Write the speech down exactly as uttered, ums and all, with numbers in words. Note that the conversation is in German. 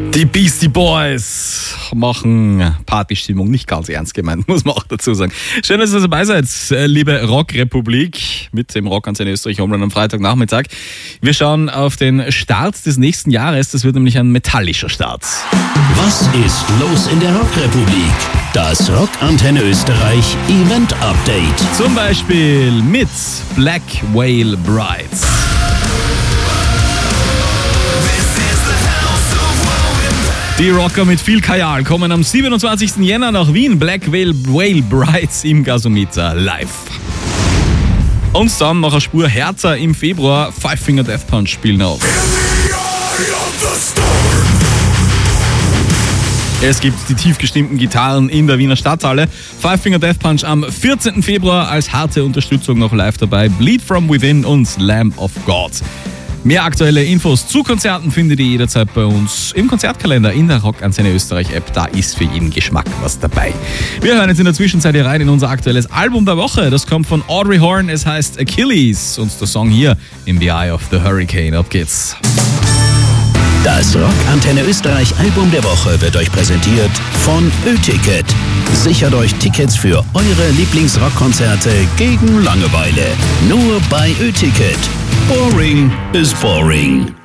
Die Beastie Boys machen Partystimmung, nicht ganz ernst gemeint, muss man auch dazu sagen. Schön, dass ihr dabei seid, liebe Rockrepublik, mit dem Rockantenne Österreich Homeland am Freitagnachmittag. Wir schauen auf den Start des nächsten Jahres, das wird nämlich ein metallischer Start. Was ist los in der Rockrepublik? Das Rockantenne Österreich Event Update. Zum Beispiel mit Black Whale Brides. Die Rocker mit viel Kajal kommen am siebenundzwanzigsten Jänner nach Wien. Black Whale, Whale Brides im Gasometer live. Und dann noch eine Spur härter im Februar. Five Finger Death Punch spielen auf. Es gibt die tief gestimmten Gitarren in der Wiener Stadthalle. Five Finger Death Punch am vierzehnten Februar als harte Unterstützung noch live dabei. Bleed From Within und Lamb of God. Mehr aktuelle Infos zu Konzerten findet ihr jederzeit bei uns im Konzertkalender in der Rockantenne Österreich App. Da ist für jeden Geschmack was dabei. Wir hören jetzt in der Zwischenzeit hier rein in unser aktuelles Album der Woche. Das kommt von Audrey Horne. Es heißt Achilles und der Song hier in the Eye of the Hurricane. Ab geht's. Das Rockantenne Österreich Album der Woche wird euch präsentiert von Ö-Ticket. Sichert euch Tickets für eure Lieblingsrockkonzerte gegen Langeweile. Nur bei Ö-Ticket. Boring is boring.